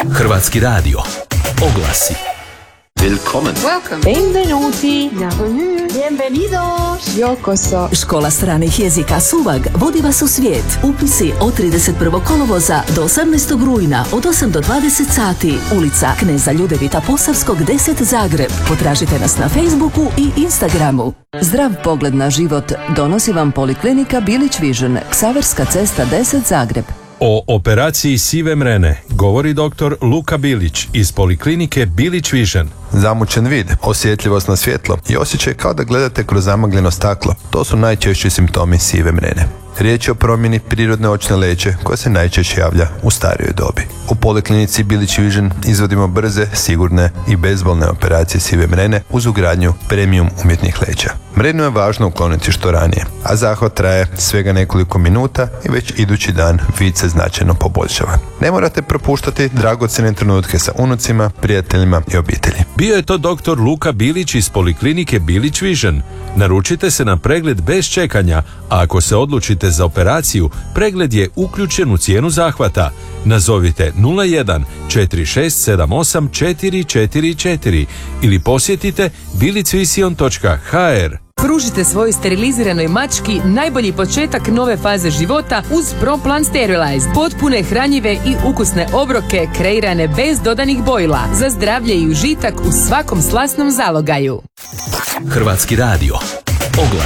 Hrvatski radio. Oglasi. Willkommen. Welcome. Benvenuti. Bienvenue. Bienvenidos. Yokoso. Škola stranih jezika Suvag vodi vas u svijet. Upisi od 31. kolovoza do 18. rujna od 8 do 20 sati. Ulica Kneza Ljudevita Posavskog 10 Zagreb. Potražite nas na Facebooku i Instagramu. Zdrav pogled na život donosi vam Poliklinika Bilić Vision, Ksaverska cesta 10 Zagreb. O operaciji sive mrene govori dr. Luka Bilić iz Poliklinike Bilić Vision. Zamućen vid, osjetljivost na svjetlo i osjećaj kao da gledate kroz zamagljeno staklo. To su najčešći simptomi sive mrene. Riječ je o promjeni prirodne očne leće koja se najčešće javlja u starijoj dobi. U Poliklinici Bilić Vision izvodimo brze, sigurne i bezbolne operacije sive mrene uz ugradnju premium umjetnih leća. Mrenu je važno ukloniti što ranije, a zahvat traje svega nekoliko minuta i već idući dan vid se značajno poboljšava. Ne morate propuštati dragocjene trenutke sa unucima, prijateljima i obitelji. Bio je to dr. Luka Bilić iz Poliklinike Bilić Vision. Naručite se na pregled bez čekanja, a ako se odlučite za operaciju, pregled je uključen u cijenu zahvata. Nazovite 01 4678 444 ili posjetite bilicvision.hr. Pružite svojoj steriliziranoj mački najbolji početak nove faze života uz ProPlan Sterilized. Potpune, hranjive i ukusne obroke kreirane bez dodanih bojila za zdravlje i užitak u svakom slasnom zalogaju. Hrvatski radio. Oglasi.